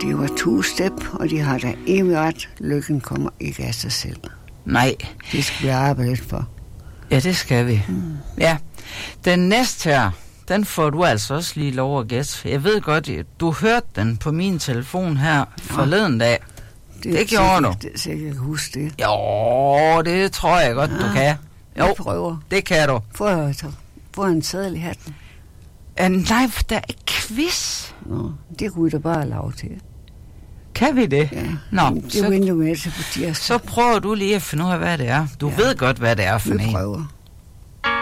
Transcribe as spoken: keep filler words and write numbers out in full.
Det var two-step, og de har da evigt ret. Lykken kommer ikke af sig selv. Nej. Det skal vi arbejde for. Ja, det skal vi. Mm. Ja. Den næste her, den får du altså også lige lov at gætte. Jeg ved godt, du hørte den på min telefon her forleden dag. Det, det gjorde sikkert, du. Det er sikkert, jeg kan huske det. Jo, det tror jeg godt, ja, du kan. Jo, jeg prøver. Det kan du. Få en sædel i hatten. Uh, nej, der er ikke quiz. Nå, det kunne vi da bare lave til. Kan vi det? Ja, Nå, det så, er med til på tirsdag. Så prøver du lige at finde ud af, hvad det er. Du ja. ved godt, hvad det er for vi en. Prøver.